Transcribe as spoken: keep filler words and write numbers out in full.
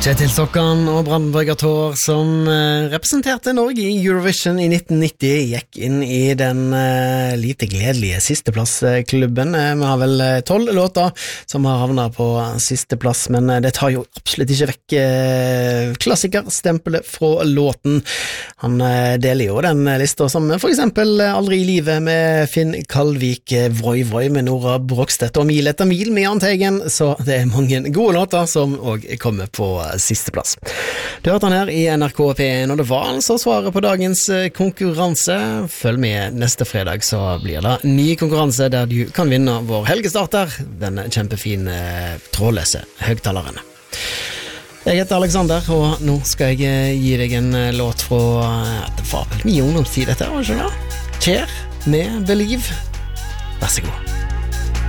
Kjetil Stokkan og Brandenburger Tor som eh, representerte Norge i Eurovision i nitten nitti gikk inn i den eh, lite gledelige sisteplassklubben. Eh, vi har vel tolv låter som har havnet på sisteplass, men eh, det tar jo absolutt ikke vekk eh, klassikerstempelet fra låten. Han eh, deler jo den lista som for eksempel Aldri i livet med Finn Kalvik, Voi Voi med Nora Brogstedt og Mil etter mil med Jahn Teigen, så det er mange gode låter som også kommer på siste plass. Du hørte han her i N R K P en, og det var altså svaret på dagens konkurranse. Følg med neste fredag, så blir det ny konkurranse der du kan vinne vår helgestarter, den kjempefine trådløse høgtaleren. Jeg heter Alexander, og nå skal jeg gi deg en låt fra, det var vel mye ungdomstid dette, var det ikke det? Kjær med Believe. Vær så god.